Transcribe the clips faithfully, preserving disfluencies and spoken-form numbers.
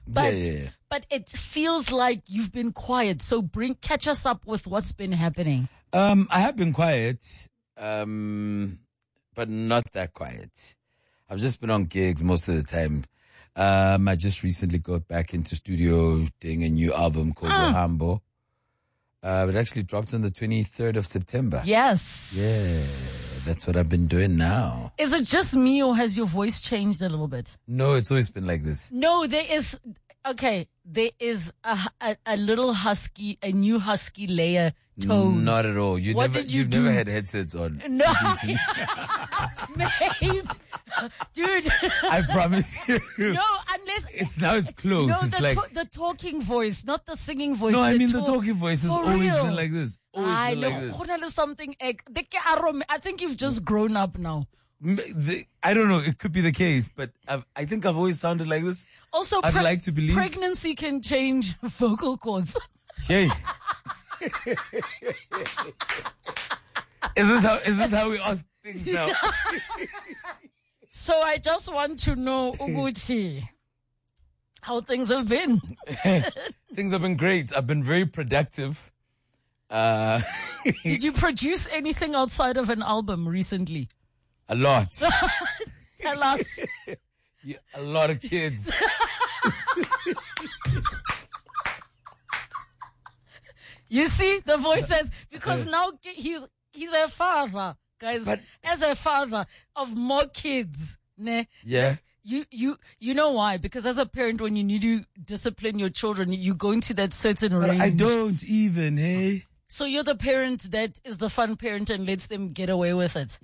But, yeah, yeah. but it feels like you've been quiet. So bring, catch us up with what's been happening. Um, I have been quiet, um, but not that quiet. I've just been on gigs most of the time. Um, I just recently got back into studio doing a new album called Ah. Hambo. Uh, it actually dropped on the twenty-third of September. Yes. Yeah, that's what I've been doing now. Is it just me or has your voice changed a little bit? No, it's always been like this. No, there is, okay, there is a, a, a little husky, a new husky layer tone. Not at all. You What never, did you you've do? never had headsets on. No. speaking to me. Babe. Dude. I promise you. No, unless. It's now it's close. No, it's the, like, to- the talking voice, not the singing voice. no, I mean, the talk- talking voice has For always real? been like this. Always I been know. like this. Go na le something. ek- de ke arome- I think you've just grown up now. M- the- I don't know. It could be the case, but I've, I think I've always sounded like this. Also, I'd like to believe. pregnancy can change vocal cords. Hey. Is this how, is this how we ask things now? So I just want to know, Uguchi, how things have been. Things have been great. I've been very productive. Uh, Did you produce anything outside of an album recently? a lot. Tell us. Yeah, a lot of kids. You see, the voice says, because now ki- he's, he's a father, guys. But- as a father of more kids, ne? Yeah. You, you, you know why? Because as a parent, when you need to discipline your children, you go into that certain But range. I don't even, hey? So you're the parent that is the fun parent and lets them get away with it.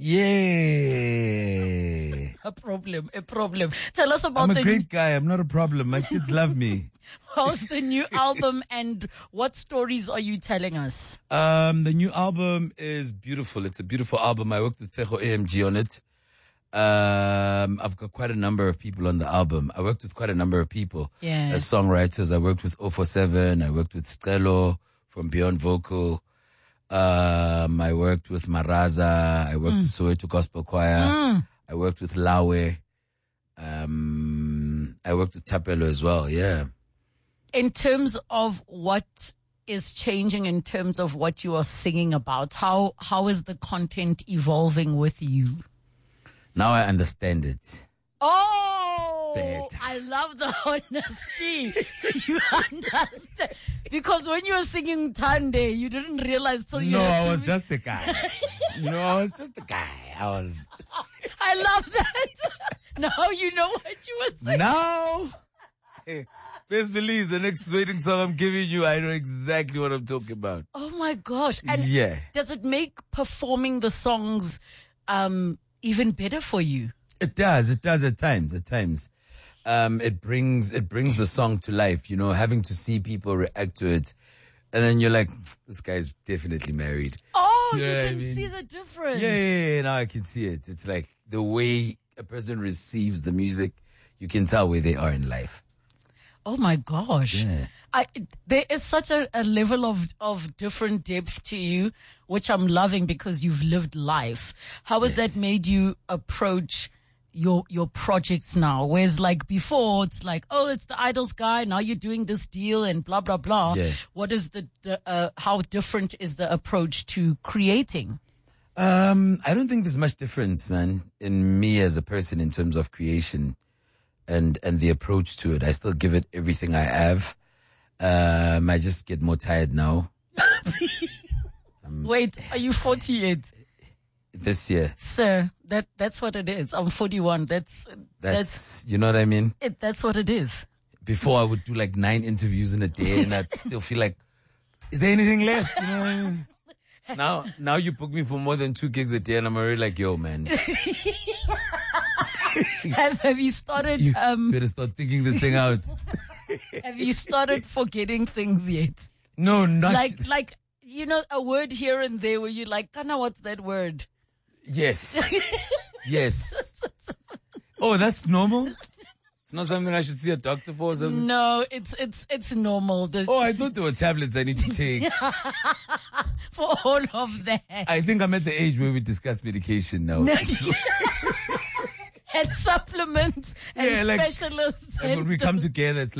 Yeah. A problem, a problem. Tell us about I'm a the great guy. I'm not a problem. My kids love me. how's the new album and what stories are you telling us? Um, the new album is beautiful. It's a beautiful album. I worked with Tsecho A M G on it. Um, I've got quite a number of people on the album. I worked with quite a number of people Yeah. as songwriters. I worked with O four seven. I worked with Stelo from Beyond Vocal. Um, I worked with Maraza. I worked with Soweto Gospel Choir. I worked with Lawe. Um, I worked with Tapelo as well. Yeah. In terms of what is changing in terms of what you are singing about, how how is the content evolving with you? Now I understand it. Oh, Better. I love the honesty. You understand. Because when you were singing Tande, you didn't realize till you No, had I to was be- just a guy. No, I was just a guy. I was. I love that. Now you know what you were saying. Now, hey, best believe the next waiting song I'm giving you, I know exactly what I'm talking about. Oh my gosh. And Yeah. does it make performing the songs um, even better for you? It does. It does at times. At times, um, it brings it brings the song to life. You know, having to see people react to it, and then you're like, this guy's definitely married. Oh, You you know what I can mean? see the difference. Yeah, yeah, yeah. Now I can see it. It's like the way a person receives the music. You can tell where they are in life. Oh my gosh. Yeah. I, there is such a, a level of, of different depth to you, which I'm loving because you've lived life. How has Yes. that made you approach your, your projects now? Whereas like before, it's like, oh, it's the Idols guy. Now you're doing this deal and blah, blah, blah. Yeah. What is the, the uh, how different is the approach to creating? Um, I don't think there's much difference, man, in me as a person in terms of creation and, and the approach to it. I still give it everything I have. Um, I just get more tired now Wait, are you forty-eight? this year. Sir, that, that's what it is. I'm forty-one. That's, that's, That's, you know what I mean? it. That's what it is. Before I would do like nine interviews in a day and I'd still feel like, is there anything left? You know what I mean? Now, now you book me for more than two gigs a day and I'm already like, yo, man, Have, have you started, you um, better start thinking this thing out. have you started forgetting things yet? No, not Like, like, you know, a word here and there where you're like, Kana, what's that word? yes, yes. Oh, that's normal. It's not something I should see a doctor for or something. No, it's, it's, it's normal. The, Oh, I thought there were tablets I need to take. for all of that. I think I'm at the age where we discuss medication now. And supplements and Yeah, like- specialists. Like when and we come together, it's